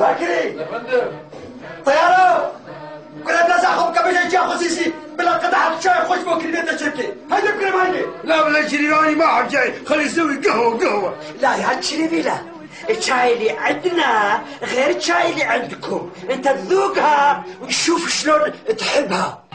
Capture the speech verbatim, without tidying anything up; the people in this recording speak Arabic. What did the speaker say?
بكري يا فندم. طياره كل الناس اخذ كبش يا خصيصي بلا قطعه شاي خش بكري بيت الشركه هيدا بكري ماينه. لا ولا شريراني ما حد جاي، خلي يسوي قهوه قهوه. لا يا شريفي لا، الشاي اللي عندنا غير الشاي اللي عندكم، انت تذوقها وتشوف شلون تحبها.